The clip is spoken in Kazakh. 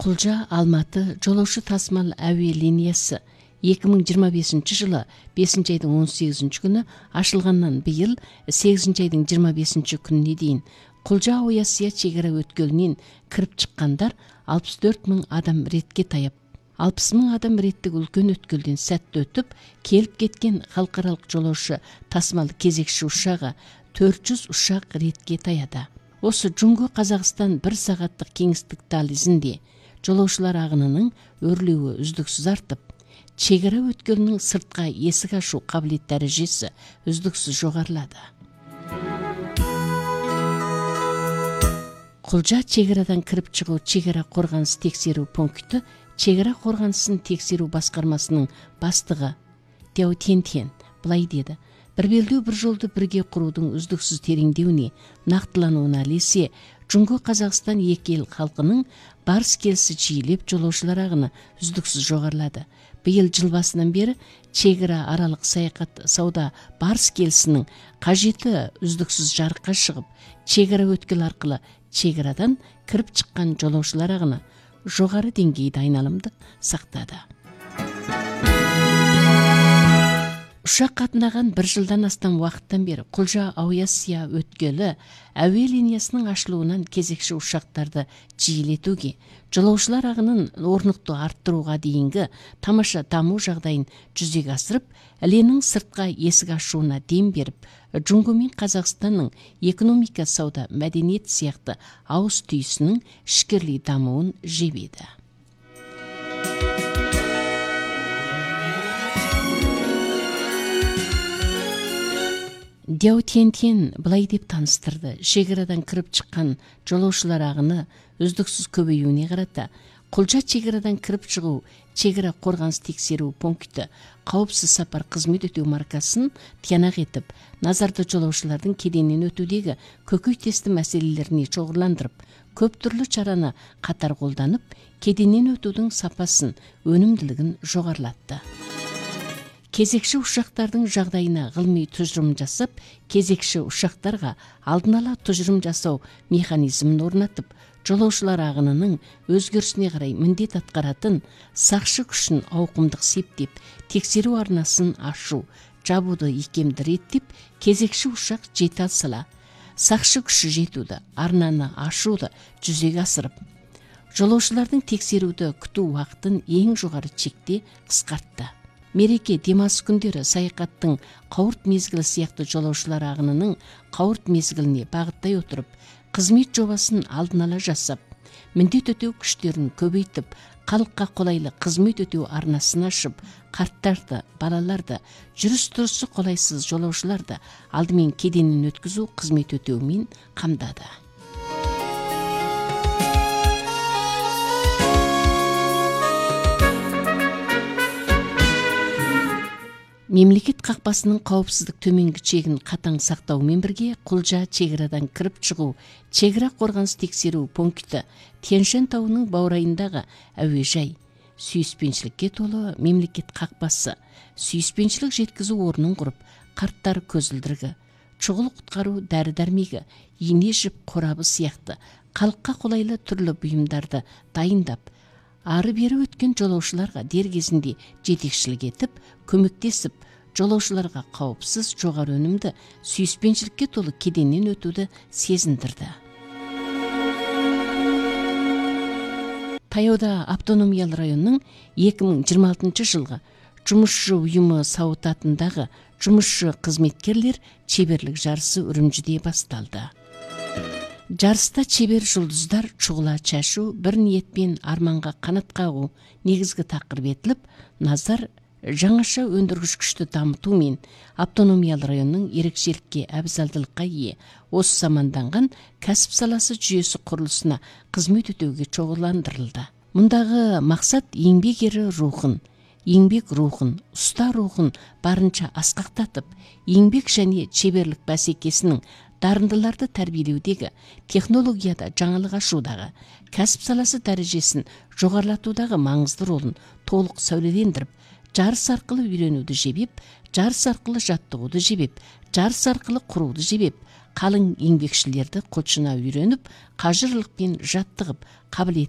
Кулжа Алматы жолаушы тасымал әуе линиясы 2025 жылы 5 айдың 18 күні ашылғаннан быйыл 8 айдың 25 күніне дейін Кулжа Ауясия чегара өткөлінен кіріп шыққандар 64 мың адам ретке таяп, 60 мың адам реттік үлкен өткөлден сәтті өтіп, келіп кеткен халықаралық жолаушы тасымал кезекші ұшағы 400 ұшақ ретке таяды. Осы Джунго Қазақстан 1 сағаттық кеңістік дәлізінде жолаушылар ағынының өрлеуі үздіксіз артып, чегара өткелінің сыртқа есік ашу қабілет дәрежесі үздіксіз жоғарылады. Кулжа чегарадан кіріп шығу чегара қорғаныс тексеру пункті чегара қорғанысын тексеру басқармасының бастығы Тяо Тентен былай деді: бір белдеу бір жолды бірге құрудың үздіксіз тереңдеуіне, нақтылануына ілесе, Джунго Қазақстан екі ел халқының барыс келісі жиілеп, жолаушылар ағыны үздіксіз жоғарылады. Биыл жыл басынан бері чегара аралық саяхат сауда барыс келісінің қажеті үздіксіз жарыққа шығып, чегара өткел арқылы чегарадан кіріп шыққан жолаушылар ағыны жоғары деңгейде айналымды сақтады. Ұшақ қатынаған 1 жылдан астам уақыттан бері Кулжа Ауясия өткелі әуе линиясының ашылуынан кезекші ұшақтарды жиілетуге, жолаушылар ағынын орнықты арттыруға дейінгі тамаша даму жағдайын жүзеге асырып, әлемнің сыртқа есік ашуына дем беріп, Джунго мен Қазақстанның экономика, сауда, мәдениет сияқты ауыз түйісінің ішкерлей дамуын жебеді. Тяо Тентен былай деп таныстырды: шекарадан кіріп шыққан жолаушылар ағыны үздіксіз көбеюіне қарата, Кулжа чегарадан кіріп шығу чегара қорғаныс тексеру пункті қауіпсіз сапар қызмет өтеу маркасын тиянақ етіп, назарды жолаушылардың кеденнен өтудегі көкейтесті мәселелеріне шоғырландырып, көп түрлі шараны қатар қолданып, кеденнен өтудің сапасын, өнімділігін жоғарылатты. Кезекші ұшақтардың жағдайына ғылыми тұжырым жасап, кезекші ұшақтарға алдын ала тұжырым жасау механизмін орнатып, жолаушылар ағынының өзгерісіне қарай міндет атқаратын сақшы күшін ауқымдық септеп, тексеру арнасын ашу, жабуды икемді реттеп, кезекші ұшақ жете алсала, сақшы күші жетуді, арнаны ашуды жүзеге асырып, жолаушылардың тексеруді күту уақытын ең жоғары шекте қысқартты. Мереке, демалыс күндері саяхаттың қауырт мезгілі сияқты жолаушылар ағынының қауырт мезгіліне бағыттай отырып, қызмет жобасын алдын ала жасап, міндет өтеу күштерін көбейтіп, халыққа қолайлы қызмет өтеу арнасын ашып, қарттарды, балаларды, жүріс-тұрысы қолайсыз жолаушыларды алдымен кеденнен өткізу қызмет өтеумен қамдады. Мемлекет қақпасының қауіпсіздік төменгі шегін қатаң сақтаумен бірге, Кулжа чегарадан кіріп шығу чегара қорғаныс тексеру пункті Тянь-Шань тауының баурайындағы әуежай, сүйіспеншілікке толы мемлекет қақпасы, сүйіспеншілік жеткізу орнын құрып, қарттар көзілдірігі, шұғыл құтқару дәрі-дәрмегі, ине жіп қорабы сияқты халыққа қолайлы түрлі бұйымдарды дайындап, ары-бері өткен жолаушыларға дер кезінде жетекшілік етіп, көмектесіп, жолаушыларға қауіпсіз, жоғары өнімді, сүйіспеншілікке толы кеденнен өтуді сезіндірді. Таяуда автономиялы районның 2026 жылғы жұмысшы ұйымы сауыт атындағы жұмысшы қызметкерлер шеберлік жарысы Үрімжіде басталды. Жарыста шебер жұлдыздар шұғыла чашу, бір ниетпен арманға қанат қағу негізгі тақырып етіліп, назар жаңаша өндіргіш күшті дамыту мен автономиялы районның ерекшелікке, әбзалдылыққа ие, осы заманданған кәсіп саласы жүйесі құрылысына қызмет өтеуге шоғырландырылды. Мұндағы мақсат еңбек ері рухын, еңбек рухын, ұста рухын барынша асқақтатып, еңбек және шеберлік бәсекесінің дарындыларды тәрбиелеудегі, технологияда жаңалық ашудағы, кәсіп саласы дәрежесін жоғарылатудағы маңызды ролын толық сәулелендіріп, жарыс арқылы үйренуді жебеп, жарыс арқылы жаттығуды жебеп, жарыс арқылы құруды жебеп, қалың еңбекшілерді құлшына үйреніп, қажырлықпен жаттығып, қабілет